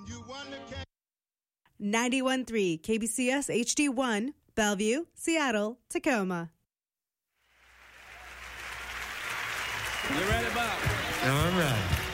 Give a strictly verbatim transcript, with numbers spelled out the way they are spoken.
ninety-one point three K B C S H D one, Bellevue, Seattle, Tacoma. You ready, Bob? All right.